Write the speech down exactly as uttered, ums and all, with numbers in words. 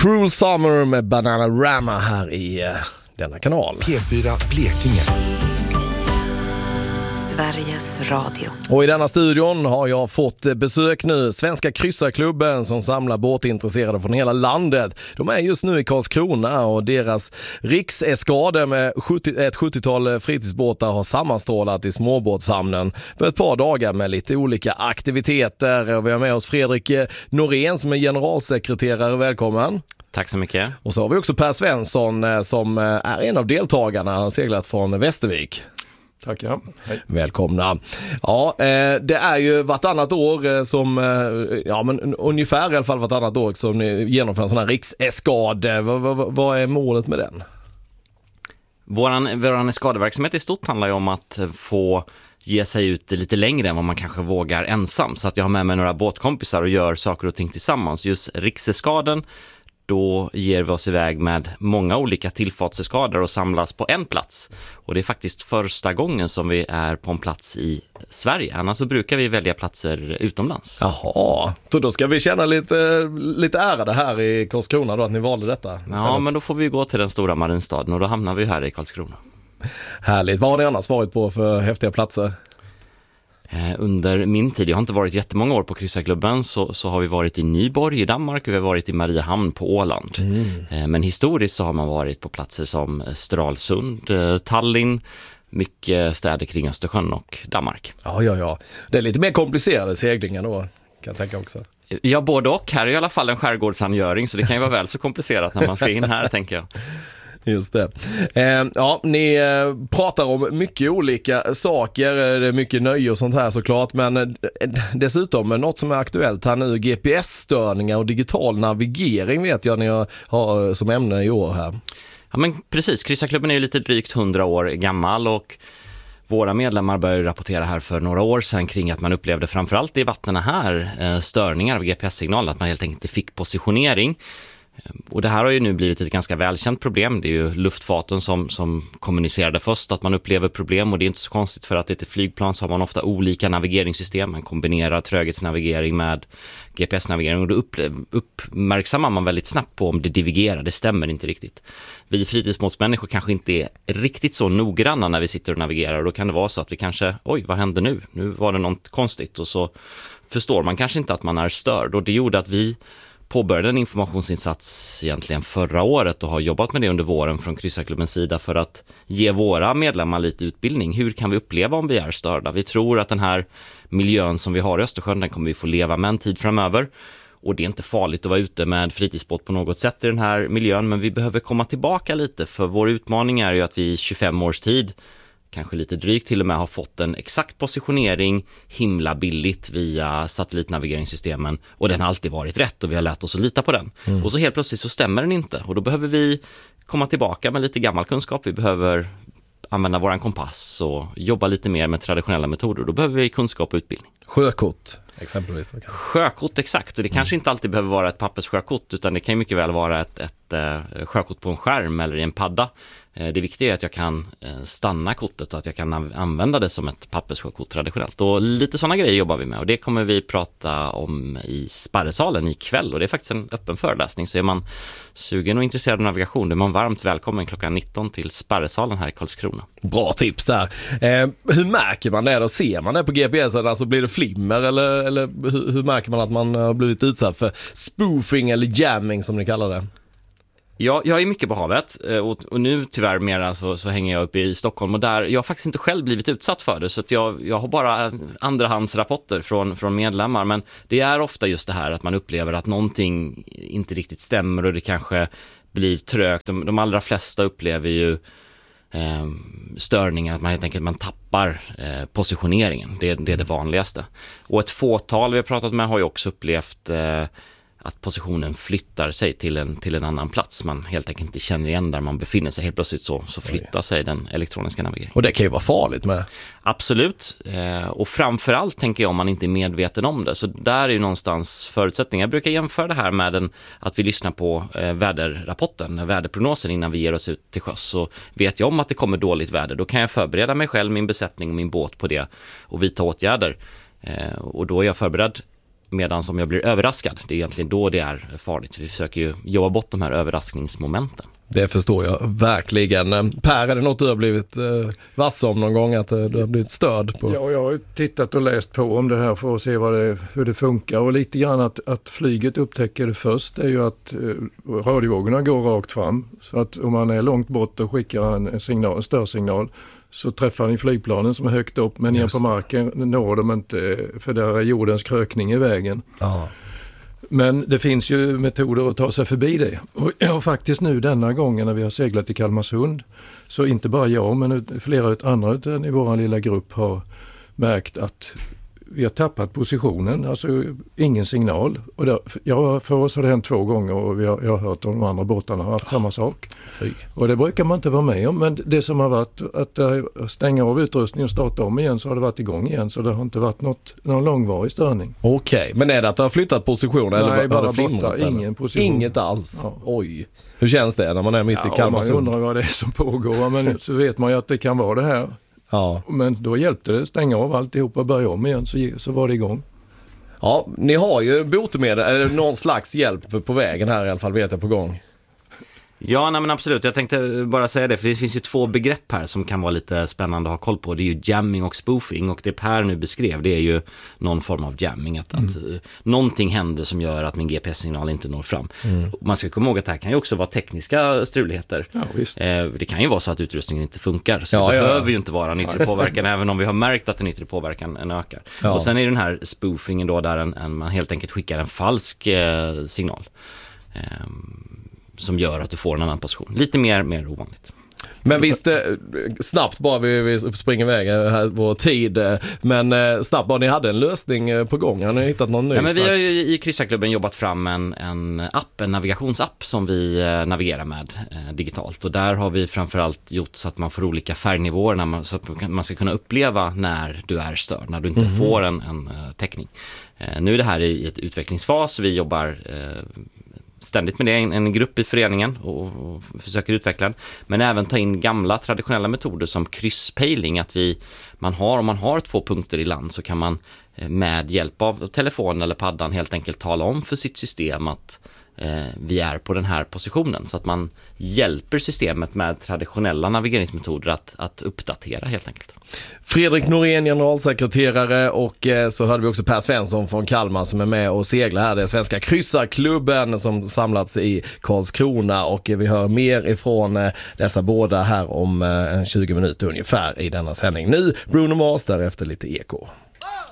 Cruel Summer med Bananarama här i uh, denna kanal. P fyra Blekinge. Sveriges Radio. Och i denna studion har jag fått besök nu. Svenska kryssarklubben som samlar båtintresserade från hela landet. De är just nu i Karlskrona och deras rikseskade med sjuttio, ett sjuttiotal fritidsbåtar har sammanstrålat i småbåtshamnen för ett par dagar med lite olika aktiviteter. Och vi har med oss Fredrik Norén som är generalsekreterare. Välkommen. Tack så mycket. Och så har vi också Per Svensson som är en av deltagarna. Han har seglat från Västervik. Tack, ja. Hej. Välkomna. Ja, det är ju vartannat år som, ja men ungefär i alla fall vartannat år som ni genomför en sån här rikseskade. Vad, vad, vad är målet med den? Våran, våran skadeverksamhet i stort handlar ju om att få ge sig ut lite längre än vad man kanske vågar ensam. Så att jag har med mig några båtkompisar och gör saker och ting tillsammans. Just rikseskaden, då ger vi oss iväg med många olika tillfartseskador och samlas på en plats. Och det är faktiskt första gången som vi är på en plats i Sverige. Annars så brukar vi välja platser utomlands. Jaha, så då ska vi känna lite, lite ärade här i Karlskrona då att ni valde detta istället. Ja, men då får vi gå till den stora marinstaden och då hamnar vi här i Karlskrona. Härligt. Vad har ni annars varit på för häftiga platser? Under min tid, jag har inte varit jättemånga år på kryssarklubben, så, så har vi varit i Nyborg i Danmark och vi har varit i Mariehamn på Åland. Mm. Men historiskt så har man varit på platser som Stralsund, Tallinn, mycket städer kring Östersjön och Danmark. Ja, ja, ja. Det är lite mer komplicerade seglingar då, kan jag tänka också. Ja, både och. Här är i alla fall en skärgårdsangöring, så det kan ju vara väl så komplicerat när man ska in här, tänker jag. Just det. Eh, ja, ni eh, pratar om mycket olika saker, det är mycket nöje och sånt här såklart, men eh, dessutom något som är aktuellt här nu, G P S-störningar och digital navigering vet jag ni har, har som ämne i år här. Ja, men precis. Kryssarklubben är ju lite drygt hundra år gammal och våra medlemmar började rapportera här för några år sedan kring att man upplevde framförallt i vattnen här eh, störningar av G P S-signaler, att man helt enkelt inte fick positionering. Och det här har ju nu blivit ett ganska välkänt problem. Det är ju luftfarten som, som kommunicerade först att man upplever problem, och det är inte så konstigt för att det är ett flygplan så har man ofta olika navigeringssystem. Man kombinerar tröghetsnavigering med G P S-navigering och då upp, uppmärksammar man väldigt snabbt på om det divergerar. Det stämmer inte riktigt. Vi fritidsbåtsmänniskor kanske inte är riktigt så noggranna när vi sitter och navigerar, och då kan det vara så att vi kanske, oj vad hände nu? Nu var det något konstigt, och så förstår man kanske inte att man är störd, och det gjorde att vi påbörjade en informationsinsats egentligen förra året och har jobbat med det under våren från kryssarklubbens sida för att ge våra medlemmar lite utbildning. Hur kan vi uppleva om vi är störda? Vi tror att den här miljön som vi har i Östersjön, den kommer vi få leva med en tid framöver. Och det är inte farligt att vara ute med fritidsbåt på något sätt i den här miljön, men vi behöver komma tillbaka lite, för vår utmaning är ju att vi i tjugofem års tid, kanske lite drygt till och med, har fått en exakt positionering himla billigt via satellitnavigeringssystemen, och den har alltid varit rätt och vi har lärt oss att lita på den. Mm. Och så helt plötsligt så stämmer den inte, och då behöver vi komma tillbaka med lite gammal kunskap. Vi behöver använda våran kompass och jobba lite mer med traditionella metoder. Då behöver vi kunskap och utbildning. Sjökort exempelvis. Sjökort, exakt. Och det kanske mm. inte alltid behöver vara ett papperssjökort, utan det kan ju mycket väl vara ett, ett, ett sjökort på en skärm eller i en padda. Det viktiga är att jag kan stanna kortet och att jag kan använda det som ett papperssjökort traditionellt. Och lite sådana grejer jobbar vi med, och det kommer vi prata om i Sparresalen ikväll. Och det är faktiskt en öppen föreläsning, så är man sugen och intresserad av navigation, då är man varmt välkommen klockan nitton till Sparresalen här i Karlskrona. Bra tips där. Eh, hur märker man det då? Ser man det på G P S? Alltså blir det flimmer eller, eller hur, hur märker man att man har blivit utsatt för spoofing eller jamming som ni kallar det? Ja, jag är mycket på havet och, och nu tyvärr mera så, så hänger jag uppe i Stockholm, och där jag har faktiskt inte själv blivit utsatt för det, så att jag, jag har bara andrahandsrapporter från, från medlemmar, men det är ofta just det här att man upplever att någonting inte riktigt stämmer och det kanske blir trögt. De, de allra flesta upplever ju eh, störningar, att man helt enkelt man tappar eh, positioneringen. Det, det är det vanligaste. Och ett fåtal vi har pratat med har ju också upplevt eh, att positionen flyttar sig till en, till en annan plats. Man helt enkelt inte känner igen där man befinner sig. Helt plötsligt så, så flyttar Oj. sig den elektroniska navigeringen. Och det kan ju vara farligt med. Absolut. Eh, och framförallt tänker jag om man inte är medveten om det. Så där är ju någonstans förutsättningar. Jag brukar jämföra det här med en, att vi lyssnar på eh, väderrapporten, väderprognosen innan vi ger oss ut till sjöss. Så vet jag om att det kommer dåligt väder, då kan jag förbereda mig själv, min besättning och min båt på det och vidta åtgärder. Eh, och då är jag förberedd Medan om jag blir överraskad, det är egentligen då det är farligt. Vi försöker ju jobba bort de här överraskningsmomenten. Det förstår jag verkligen. Per, är det något du har blivit eh, vass om någon gång, att eh, du har blivit störd på? Ja, jag har tittat och läst på om det här för att se vad det, hur det funkar. Och lite grann att, att flyget upptäcker det först är ju att eh, radiovågorna går rakt fram. Så att om man är långt bort och skickar en, signal, en störsignal så träffar ni flygplanen som är högt upp, men ner på marken når de inte, för där är jordens krökning i vägen. Ja. Men det finns ju metoder att ta sig förbi det. Och jag har faktiskt nu denna gången när vi har seglat i Kalmarsund, så inte bara jag men flera andra i vår lilla grupp har märkt att vi har tappat positionen, alltså ingen signal. Och där, ja, för oss har det hänt två gånger och vi har, jag har hört att de andra båtarna har haft samma sak. Fy. Och det brukar man inte vara med om, men det som har varit att stänga av utrustningen och starta om igen, så har det varit igång igen, så det har inte varit något, någon långvarig störning. Okej, okay. Men är det att det har flyttat position? Nej, eller bara borta, ingen position. Inget alls? Ja. Oj. Hur känns det när man är mitt ja, i Kalmarsund? Man undrar vad det är som pågår, men så vet man ju att det kan vara det här. Ja. Men då hjälpte det, stänga av alltihop och börja om igen, så, så var det igång. Ja, ni har ju botemedel, eller någon slags hjälp på vägen här i alla fall, vet jag, på gång. Ja, nej men absolut. Jag tänkte bara säga det, för det finns ju två begrepp här som kan vara lite spännande att ha koll på. Det är ju jamming och spoofing, och det Per nu beskrev, det är ju någon form av jamming. Att, mm. att uh, någonting händer som gör att min G P S-signal inte når fram. Mm. Man ska komma ihåg att det här kan ju också vara tekniska struligheter. Ja, visst. Eh, det kan ju vara så att utrustningen inte funkar, så ja, det ja, behöver ja. ju inte vara en yttre påverkan, även om vi har märkt att den yttre påverkan en ökar. Ja. Och sen är den här spoofingen då där en, en, man helt enkelt skickar en falsk eh, signal. Eh, som gör att du får en annan position. Lite mer, mer ovanligt. Men visst, snabbt bara, vi, vi springer iväg här vår tid, men snabbt bara, ni hade en lösning på gång, har ni hittat någon ny? Ja, men vi har ju i Kryssarklubben jobbat fram en, en app, en navigationsapp som vi navigerar med eh, digitalt, och där har vi framförallt gjort så att man får olika färgnivåer när man, så att man ska kunna uppleva när du är störd, när du inte mm-hmm. får en, en täckning. Eh, nu är det här i ett utvecklingsfas, vi jobbar eh, ständigt med det, en, en grupp i föreningen och, och försöker utveckla den, men även ta in gamla traditionella metoder som krysspejling, att vi, man har, om man har två punkter i land så kan man med hjälp av telefonen eller paddan helt enkelt tala om för sitt system att eh, vi är på den här positionen, så att man hjälper systemet med traditionella navigeringsmetoder att, att uppdatera helt enkelt. Fredrik Norén, generalsekreterare, och eh, så hörde vi också Per Svensson från Kalmar som är med och seglar här. Det är Svenska kryssarklubben som samlats i Karlskrona, och vi hör mer ifrån eh, dessa båda här om eh, tjugo minuter ungefär i denna sändning. Nu Bruno Mars, därefter lite eko.